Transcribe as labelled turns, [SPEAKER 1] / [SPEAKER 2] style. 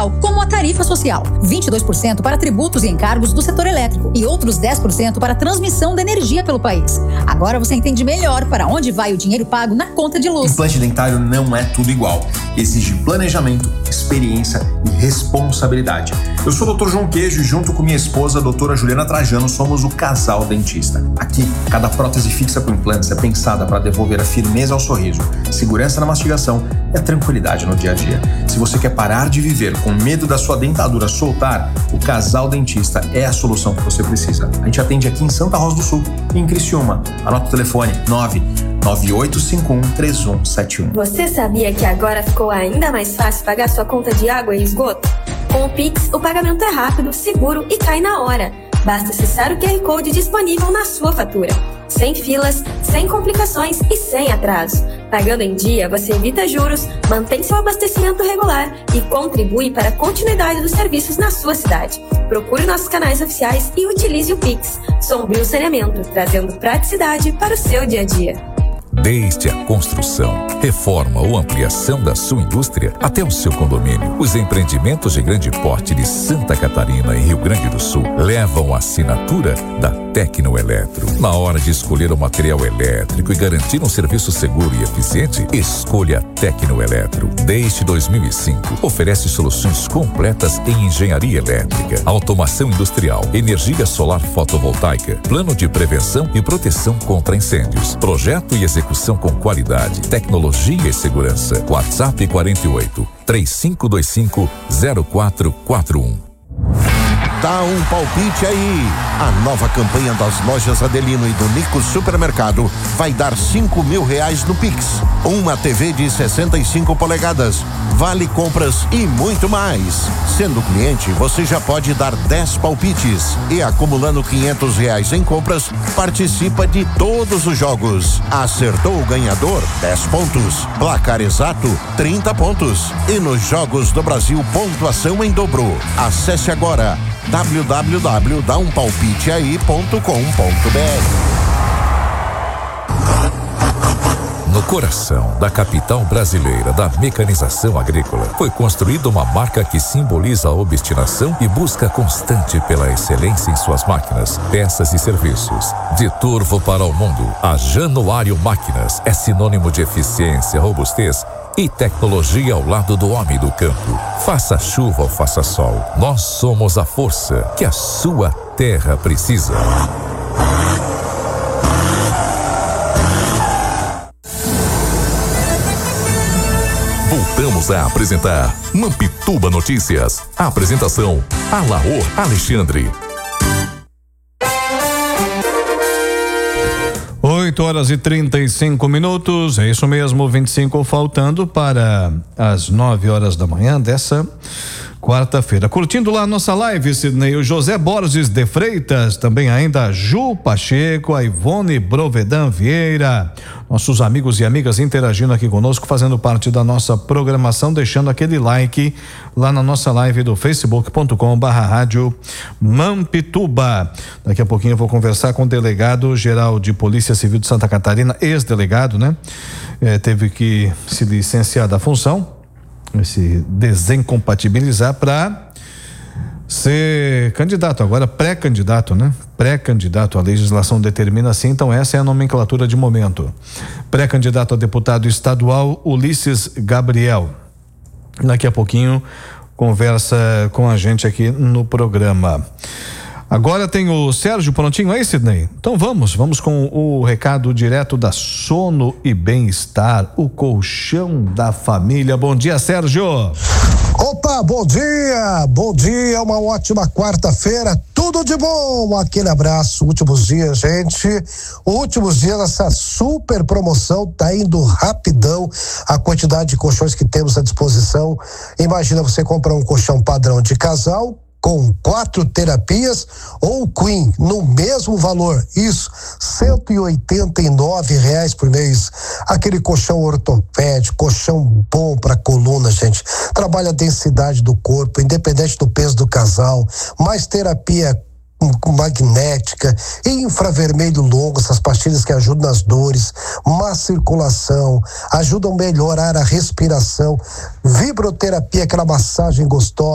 [SPEAKER 1] social, como a tarifa social, 22% para tributos e encargos do setor elétrico e outros 10% para a transmissão da energia pelo país. Agora você entende melhor para onde vai o dinheiro pago na conta de luz.
[SPEAKER 2] Implante dentário não é tudo igual. Exige planejamento, experiência e responsabilidade. Eu sou o Dr. João Queijo e junto com minha esposa, a doutora Juliana Trajano, somos o Casal Dentista. Aqui, cada prótese fixa com implantes é pensada para devolver a firmeza ao sorriso, segurança na mastigação e a tranquilidade no dia a dia. Se você quer parar de viver com medo da sua dentadura soltar, o Casal Dentista é a solução que você precisa. A gente atende aqui em Santa Rosa do Sul e em Criciúma. Anota o telefone 99851-3171.
[SPEAKER 3] Você sabia que agora ficou ainda mais fácil pagar sua conta de água e esgoto? Com o Pix, o pagamento é rápido, seguro e cai na hora. Basta acessar o QR Code disponível na sua fatura. Sem filas, sem complicações e sem atraso. Pagando em dia, você evita juros, mantém seu abastecimento regular e contribui para a continuidade dos serviços na sua cidade. Procure nossos canais oficiais e utilize o Pix. Sombrio Saneamento, trazendo praticidade para o seu dia a dia.
[SPEAKER 4] Desde a construção, reforma ou ampliação da sua indústria até o seu condomínio, os empreendimentos de grande porte de Santa Catarina e Rio Grande do Sul levam a assinatura da Tecnoeletro. Na hora de escolher o material elétrico e garantir um serviço seguro e eficiente, escolha a Tecnoeletro. Desde 2005, oferece soluções completas em engenharia elétrica, automação industrial, energia solar fotovoltaica, plano de prevenção e proteção contra incêndios, projeto e execução com qualidade, tecnologia e segurança. WhatsApp 48 3525 0441.
[SPEAKER 5] Dá um palpite aí. A nova campanha das lojas Adelino e do Nico Supermercado vai dar R$5.000 no Pix. Uma TV de 65 polegadas, vale compras e muito mais. Sendo cliente, você já pode dar 10 palpites e acumulando R$500 em compras, participa de todos os jogos. Acertou o ganhador, 10 pontos. Placar exato, 30 pontos. E nos Jogos do Brasil, pontuação em dobro. Acesse agora www.daumpalpiteai.com.br.
[SPEAKER 4] No coração da capital brasileira da mecanização agrícola, foi construída uma marca que simboliza a obstinação e busca constante pela excelência em suas máquinas, peças e serviços. De Turvo para o mundo, a Januário Máquinas é sinônimo de eficiência, robustez e tecnologia ao lado do homem do campo. Faça chuva ou faça sol, nós somos a força que a sua terra precisa. Voltamos a apresentar Mampituba Notícias. A apresentação: Alaor Alexandre.
[SPEAKER 6] 8h35, é isso mesmo, 25 faltando para as 9h da manhã dessa quarta-feira. Curtindo lá a nossa live, Sidney, o José Borges de Freitas, também ainda a Ju Pacheco, a Ivone Brovedan Vieira, nossos amigos e amigas interagindo aqui conosco, fazendo parte da nossa programação, deixando aquele like lá na nossa live do facebook.com/rádio Mampituba. Daqui a pouquinho eu vou conversar com o delegado geral de Polícia Civil de Santa Catarina, ex-delegado, né? Teve que se licenciar da função, se desincompatibilizar para ser candidato, agora pré-candidato, né? Pré-candidato, a legislação determina assim, então essa é a nomenclatura de momento. Pré-candidato a deputado estadual, Ulisses Gabriel. Daqui a pouquinho conversa com a gente aqui no programa. Agora tem o Sérgio prontinho aí, Sidney? Então vamos com o recado direto da Sono e Bem-Estar, o colchão da família. Bom dia, Sérgio.
[SPEAKER 7] Opa, bom dia, uma ótima quarta-feira, tudo de bom, aquele abraço. Últimos dias, gente, últimos dias, essa super promoção tá indo rapidão, a quantidade de colchões que temos à disposição. Imagina você comprar um colchão padrão de casal com 4 terapias ou Queen no mesmo valor, isso, R$189 por mês. Aquele colchão ortopédico, colchão bom para coluna, gente. Trabalha a densidade do corpo, independente do peso do casal, mais terapia magnética, infravermelho longo, essas pastilhas que ajudam nas dores, má circulação, ajudam a melhorar a respiração, vibroterapia, aquela massagem gostosa.